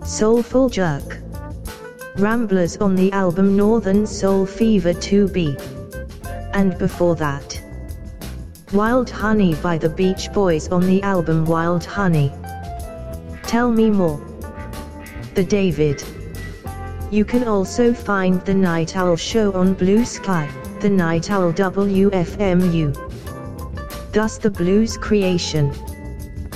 Soulful Jerk. Ramblers on the album Northern Soul Fever 2B. And before that, Wild Honey by the Beach Boys on the album Wild Honey. Tell Me More. The David. You can also find The Night Owl Show on Blue Sky, The Night Owl WFMU. Thus the Blues Creation.